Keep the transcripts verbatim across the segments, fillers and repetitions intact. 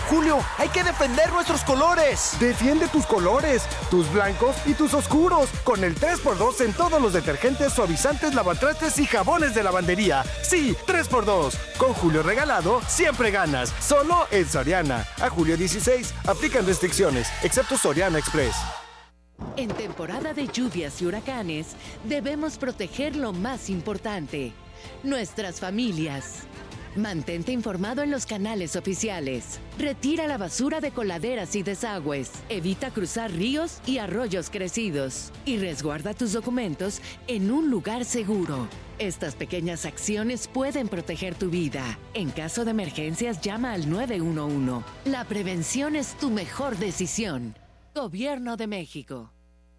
Julio, hay que defender nuestros colores. Defiende tus colores, tus blancos y tus oscuros, con el tres por dos en todos los detergentes, suavizantes, lavatrastes y jabones de lavandería. Sí, tres por dos. Con Julio regalado, siempre ganas. Solo en Soriana. A julio dieciséis, aplican restricciones, excepto Soriana Express. En temporada de lluvias y huracanes, debemos proteger lo más importante, nuestras familias. Mantente informado en los canales oficiales. Retira la basura de coladeras y desagües. Evita cruzar ríos y arroyos crecidos. Y resguarda tus documentos en un lugar seguro. Estas pequeñas acciones pueden proteger tu vida. En caso de emergencias, llama al nueve uno uno. La prevención es tu mejor decisión. Gobierno de México.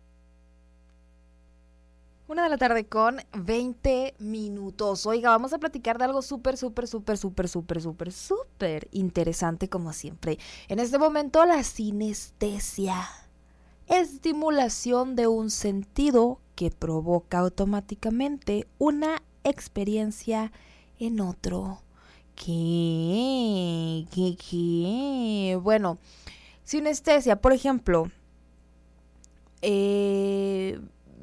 Una de la tarde con veinte minutos. Oiga, vamos a platicar de algo súper, súper, súper, súper, súper, súper, súper interesante como siempre. En este momento, la sinestesia. Estimulación de un sentido que provoca automáticamente una experiencia en otro. ¿Qué? ¿Qué? ¿Qué? Bueno, sinestesia, por ejemplo, eh...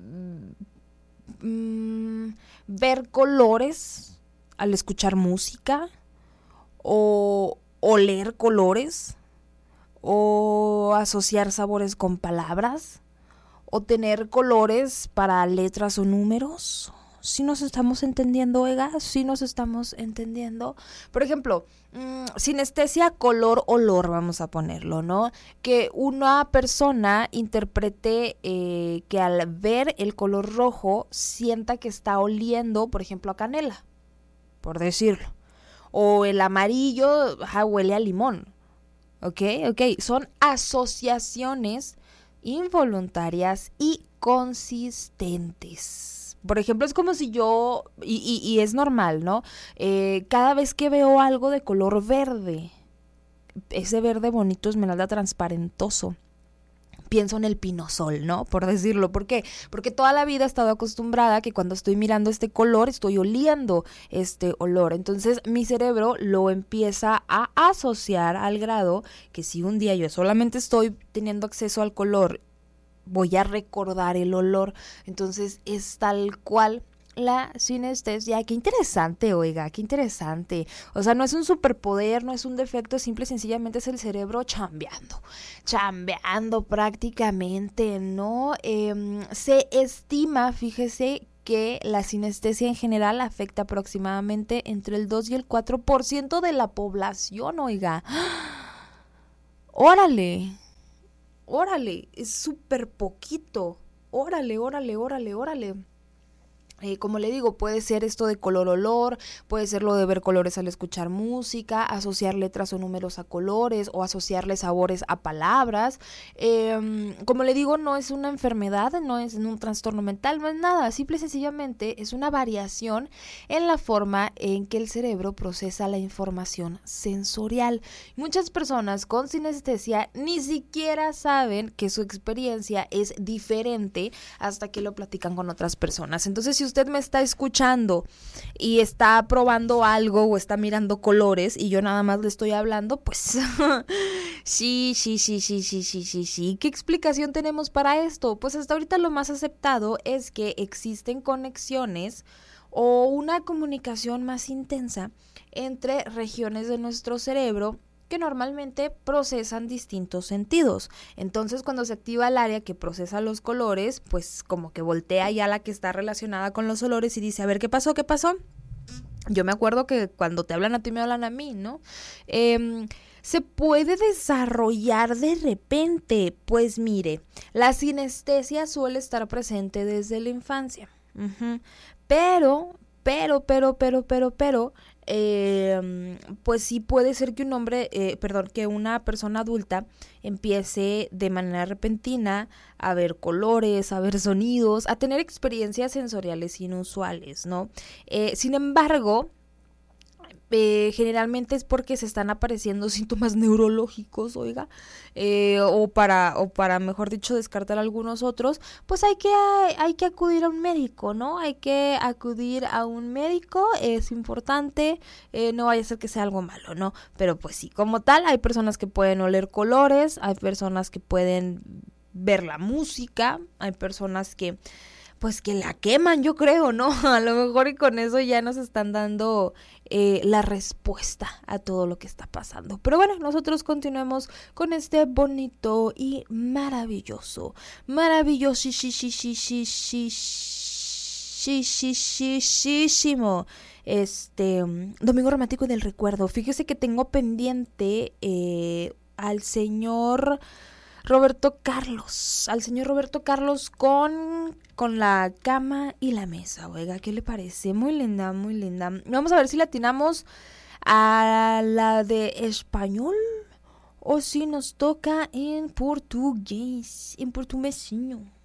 Mm, ver colores al escuchar música, o oler colores, o asociar sabores con palabras, o tener colores para letras o números. ¿Sí nos estamos entendiendo, oiga? ¿Sí nos estamos entendiendo? Por ejemplo, mmm, sinestesia, color, olor, vamos a ponerlo, ¿no? Que una persona interprete eh, que al ver el color rojo sienta que está oliendo, por ejemplo, a canela, por decirlo. O el amarillo, ajá, huele a limón. ¿Ok? Ok. Son asociaciones involuntarias y consistentes. Por ejemplo, es como si yo, y, y, y es normal, ¿no? Eh, cada vez que veo algo de color verde, ese verde bonito, esmeralda transparentoso, pienso en el pinosol, ¿no? Por decirlo. ¿Por qué? Porque toda la vida he estado acostumbrada a que cuando estoy mirando este color, estoy oliendo este olor. Entonces, mi cerebro lo empieza a asociar al grado que si un día yo solamente estoy teniendo acceso al color, voy a recordar el olor. Entonces es tal cual la sinestesia. Qué interesante, oiga, qué interesante. O sea, no es un superpoder, no es un defecto, simple y sencillamente es el cerebro chambeando, chambeando prácticamente, ¿no? Eh, se estima, fíjese, que la sinestesia en general afecta aproximadamente entre el dos y el cuatro por ciento de la población, oiga. ¡Órale! Órale, es súper poquito. Órale, órale, órale, órale. Eh, como le digo, puede ser esto de color-olor, puede ser lo de ver colores al escuchar música, asociar letras o números a colores o asociarle sabores a palabras. Eh, como le digo, no es una enfermedad, no es un trastorno mental, no es nada. Simple y sencillamente es una variación en la forma en que el cerebro procesa la información sensorial. Muchas personas con sinestesia ni siquiera saben que su experiencia es diferente hasta que lo platican con otras personas. Entonces, si usted me está escuchando y está probando algo o está mirando colores y yo nada más le estoy hablando, pues sí, sí, sí, sí, sí, sí, sí, sí. ¿Qué explicación tenemos para esto? Pues hasta ahorita lo más aceptado es que existen conexiones o una comunicación más intensa entre regiones de nuestro cerebro que normalmente procesan distintos sentidos. Entonces, cuando se activa el área que procesa los colores, pues como que voltea ya la que está relacionada con los olores y dice, a ver, ¿qué pasó? ¿Qué pasó? Yo me acuerdo que cuando te hablan a ti, me hablan a mí, ¿no? Eh, ¿Se puede desarrollar de repente? Pues mire, la sinestesia suele estar presente desde la infancia. Uh-huh. Pero, pero, pero, pero, pero, pero... Eh, pues sí puede ser que un hombre, eh, perdón, que una persona adulta empiece de manera repentina a ver colores, a ver sonidos, a tener experiencias sensoriales inusuales, ¿no? Eh, sin embargo, Eh, generalmente es porque se están apareciendo síntomas neurológicos, oiga, eh, o para, o para, mejor dicho, descartar algunos otros, pues hay que, hay, hay que acudir a un médico, ¿no? Hay que acudir a un médico, es importante, eh, no vaya a ser que sea algo malo, ¿no? Pero pues sí, como tal, hay personas que pueden oler colores, hay personas que pueden ver la música, hay personas que pues que la queman, yo creo, ¿no? A lo mejor y con eso ya nos están dando eh, la respuesta a todo lo que está pasando. Pero bueno, nosotros continuemos con este bonito y maravilloso, maravillosísimo este Domingo Romántico del Recuerdo. Fíjese que tengo pendiente eh, al señor Roberto Carlos, al señor Roberto Carlos con, con la cama y la mesa, oiga, ¿qué le parece? Muy linda, muy linda. Vamos a ver si la atinamos a la de español o si nos toca en portugués, en portuguesinho.